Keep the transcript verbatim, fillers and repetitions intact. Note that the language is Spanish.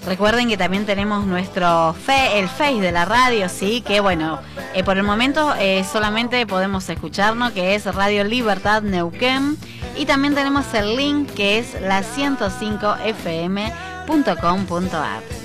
Recuerden que también tenemos nuestro fe, el Face de la radio, sí, que bueno, eh, por el momento eh, solamente podemos escucharnos, que es Radio Libertad Neuquén, y también tenemos el link que es la ciento cinco f m punto com punto a r.